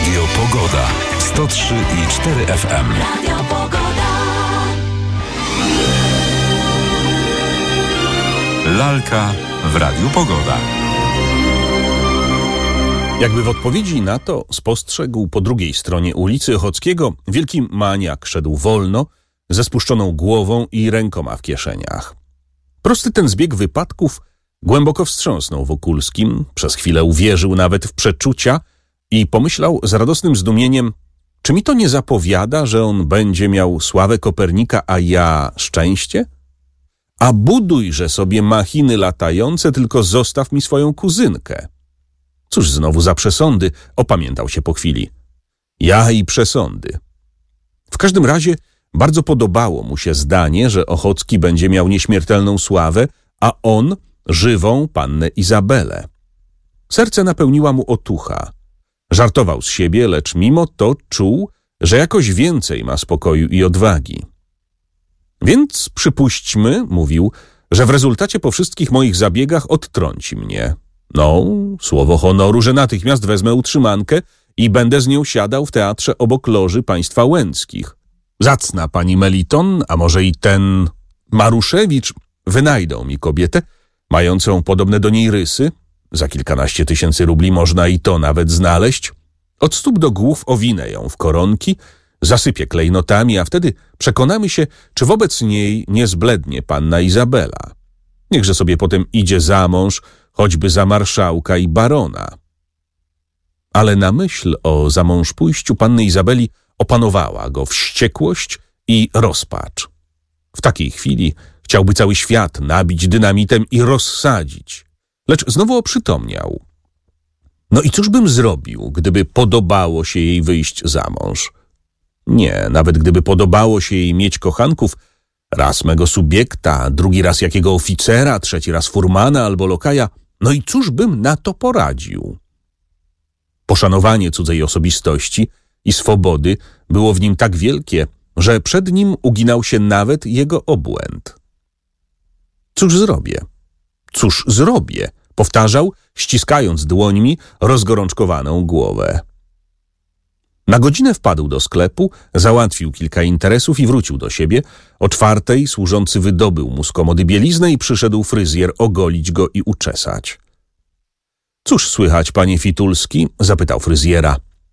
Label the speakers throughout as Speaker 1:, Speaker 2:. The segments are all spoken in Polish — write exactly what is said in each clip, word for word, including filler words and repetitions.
Speaker 1: Radio Pogoda. sto trzy i cztery F M. Radio Pogoda. Lalka w Radiu Pogoda.
Speaker 2: Jakby w odpowiedzi na to spostrzegł po drugiej stronie ulicy Ochockiego wielki maniak szedł wolno, ze spuszczoną głową i rękoma w kieszeniach. Prosty ten zbieg wypadków głęboko wstrząsnął Wokulskim, przez chwilę uwierzył nawet w przeczucia i pomyślał z radosnym zdumieniem, czy mi to nie zapowiada, że on będzie miał sławę Kopernika, a ja szczęście? A budujże sobie machiny latające, tylko zostaw mi swoją kuzynkę. Cóż znowu za przesądy, opamiętał się po chwili. Ja i przesądy. W każdym razie bardzo podobało mu się zdanie, że Ochocki będzie miał nieśmiertelną sławę, a on żywą pannę Izabelę. Serce napełniła mu otucha. Żartował z siebie, lecz mimo to czuł, że jakoś więcej ma spokoju i odwagi. Więc przypuśćmy, mówił, że w rezultacie po wszystkich moich zabiegach odtrąci mnie. No, słowo honoru, że natychmiast wezmę utrzymankę i będę z nią siadał w teatrze obok loży państwa Łęckich. Zacna pani Meliton, a może i ten Maruszewicz, wynajdą mi kobietę, mającą podobne do niej rysy, za kilkanaście tysięcy rubli można i to nawet znaleźć, od stóp do głów owinę ją w koronki, zasypię klejnotami, a wtedy przekonamy się, czy wobec niej nie zblednie panna Izabela. Niechże sobie potem idzie za mąż, choćby za marszałka i barona. Ale na myśl o zamążpójściu panny Izabeli opanowała go wściekłość i rozpacz. W takiej chwili chciałby cały świat nabić dynamitem i rozsadzić. Lecz znowu oprzytomniał. No i cóż bym zrobił, gdyby podobało się jej wyjść za mąż? Nie, nawet gdyby podobało się jej mieć kochanków, raz mego subiekta, drugi raz jakiego oficera, trzeci raz furmana albo lokaja, no i cóż bym na to poradził? Poszanowanie cudzej osobistości i swobody było w nim tak wielkie, że przed nim uginał się nawet jego obłęd. Cóż zrobię? Cóż zrobię? Powtarzał, ściskając dłońmi rozgorączkowaną głowę. Na godzinę wpadł do sklepu, załatwił kilka interesów i wrócił do siebie. O czwartej służący wydobył mu z komody bieliznę i przyszedł fryzjer ogolić go i uczesać. Cóż słychać, panie Fitulski? Zapytał fryzjera.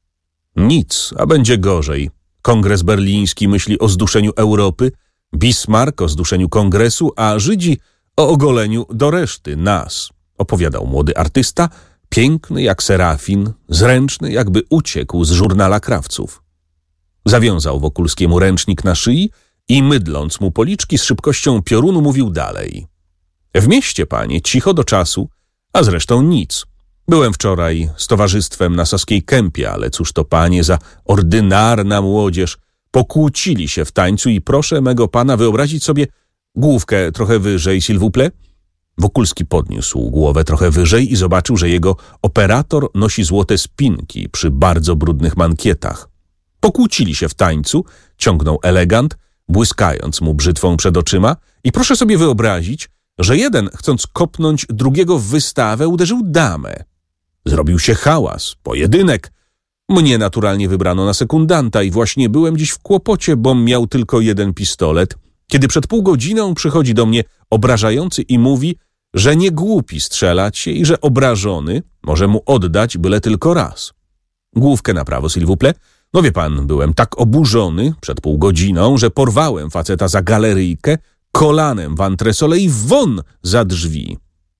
Speaker 2: Nic, a będzie gorzej. Kongres berliński myśli o zduszeniu Europy, Bismarck o zduszeniu kongresu, a Żydzi o ogoleniu do reszty nas, opowiadał młody artysta, piękny jak serafin, zręczny jakby uciekł z żurnala krawców. Zawiązał Wokulskiemu ręcznik na szyi i mydląc mu policzki z szybkością piorunu mówił dalej. W mieście, panie, cicho do czasu, a zresztą nic. Byłem wczoraj z towarzystwem na Saskiej Kępie, ale cóż to, panie, za ordynarna młodzież. Pokłócili się w tańcu i proszę mego pana wyobrazić sobie główkę trochę wyżej, s'il vous plaît. Wokulski podniósł głowę trochę wyżej i zobaczył, że jego operator nosi złote spinki przy bardzo brudnych mankietach. Pokłócili się w tańcu, ciągnął elegant, błyskając mu brzytwą przed oczyma i proszę sobie wyobrazić, że jeden, chcąc kopnąć drugiego w wystawę, uderzył damę. Zrobił się hałas, pojedynek. Mnie naturalnie wybrano na sekundanta i właśnie byłem dziś w kłopocie, bom miał tylko jeden pistolet, kiedy przed pół godziną przychodzi do mnie obrażający i mówi, że nie głupi strzelać się i że obrażony może mu oddać byle tylko raz. Główkę na prawo, s'il vous plaît. No wie pan, byłem tak oburzony przed pół godziną, że porwałem faceta za galeryjkę, kolanem w antresole i won za drzwi.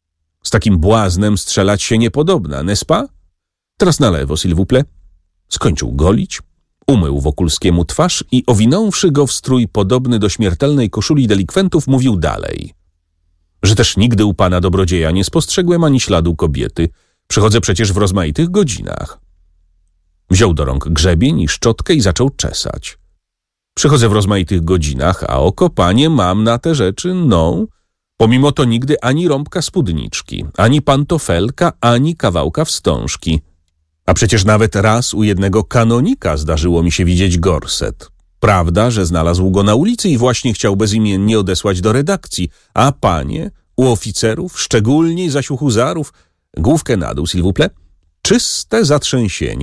Speaker 2: Z takim błaznem strzelać się niepodobna, n'est-ce pas? Teraz na lewo, s'il vous plaît. Skończył golić, umył Wokulskiemu twarz i owinąwszy go w strój podobny do śmiertelnej koszuli delikwentów, mówił dalej. Że też nigdy u pana dobrodzieja nie spostrzegłem ani śladu kobiety. Przychodzę przecież w rozmaitych godzinach. Wziął do rąk grzebień i szczotkę i zaczął czesać. Przychodzę w rozmaitych godzinach, a oko, panie, mam na te rzeczy, no. Pomimo to nigdy ani rąbka spódniczki, ani pantofelka, ani kawałka wstążki. A przecież nawet raz u jednego kanonika zdarzyło mi się widzieć gorset. Prawda, że znalazł go na ulicy i właśnie chciał bezimiennie odesłać do redakcji. A panie, u oficerów, szczególnie zaś u huzarów, główkę na dół, s'il vous plaît, czyste zatrzęsienie.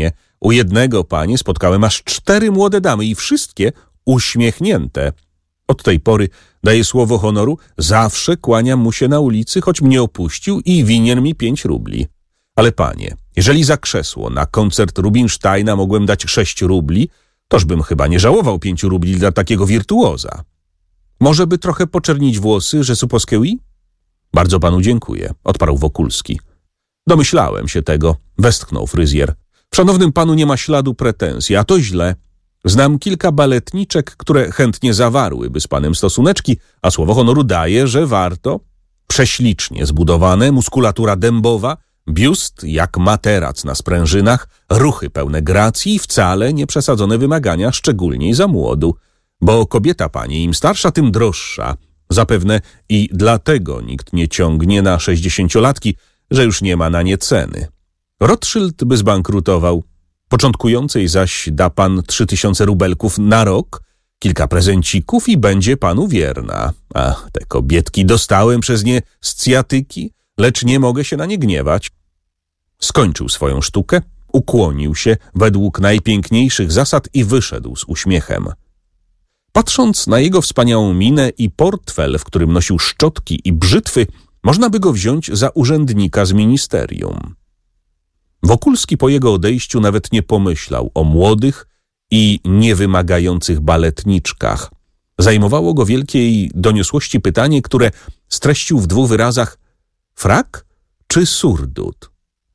Speaker 2: U jednego, panie, spotkałem aż cztery młode damy i wszystkie uśmiechnięte. Od tej pory, daję słowo honoru, zawsze kłaniam mu się na ulicy, choć mnie opuścił i winien mi pięć rubli. Ale panie, jeżeli za krzesło na koncert Rubinsteina mogłem dać sześć rubli, toż bym chyba nie żałował pięciu rubli dla takiego wirtuoza. Może by trochę poczernić włosy, że supposkeui? Bardzo panu dziękuję, odparł Wokulski. Domyślałem się tego, westchnął fryzjer. W szanownym panu nie ma śladu pretensji, a to źle. Znam kilka baletniczek, które chętnie zawarłyby z panem stosuneczki, a słowo honoru daję, że warto. Prześlicznie zbudowane, muskulatura dębowa, biust jak materac na sprężynach, ruchy pełne gracji i wcale nie przesadzone wymagania, szczególnie za młodu. Bo kobieta, pani, im starsza, tym droższa. Zapewne i dlatego nikt nie ciągnie na sześćdziesięciolatki, że już nie ma na nie ceny. Rothschild by zbankrutował. Początkującej zaś da pan trzy tysiące rubelków na rok, kilka prezencików i będzie panu wierna. Ach, te kobietki dostałem przez nie z cjatyki, lecz nie mogę się na nie gniewać. Skończył swoją sztukę, ukłonił się według najpiękniejszych zasad i wyszedł z uśmiechem. Patrząc na jego wspaniałą minę i portfel, w którym nosił szczotki i brzytwy, można by go wziąć za urzędnika z ministerium. Wokulski po jego odejściu nawet nie pomyślał o młodych i niewymagających baletniczkach. Zajmowało go wielkiej doniosłości pytanie, które streścił w dwóch wyrazach: frak czy surdut?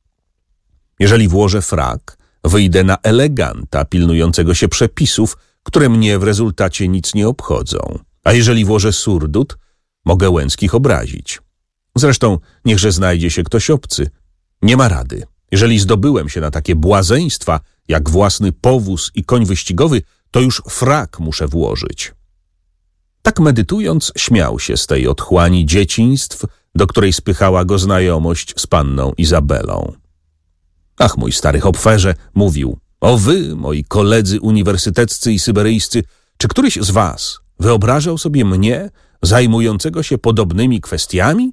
Speaker 2: Jeżeli włożę frak, wyjdę na eleganta pilnującego się przepisów, które mnie w rezultacie nic nie obchodzą. A jeżeli włożę surdut, mogę Łęckich obrazić. Zresztą niechże znajdzie się ktoś obcy. Nie ma rady. Jeżeli zdobyłem się na takie błazeństwa, jak własny powóz i koń wyścigowy, to już frak muszę włożyć. Tak medytując, śmiał się z tej otchłani dzieciństw, do której spychała go znajomość z panną Izabelą. Ach, mój stary hopferze, mówił, o wy, moi koledzy uniwersyteccy i syberyjscy, czy któryś z was wyobrażał sobie mnie zajmującego się podobnymi kwestiami?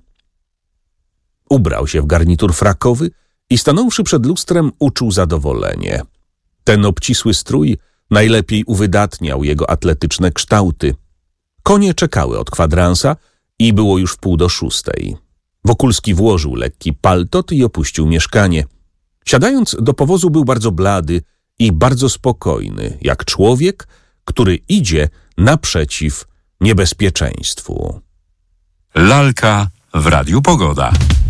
Speaker 2: Ubrał się w garnitur frakowy i stanąwszy przed lustrem uczuł zadowolenie. Ten obcisły strój najlepiej uwydatniał jego atletyczne kształty. Konie czekały od kwadransa i było już wpół do szóstej. Wokulski włożył lekki paltot i opuścił mieszkanie. Siadając do powozu był bardzo blady i bardzo spokojny, jak człowiek, który idzie naprzeciw niebezpieczeństwu.
Speaker 1: Lalka w Radiu Pogoda.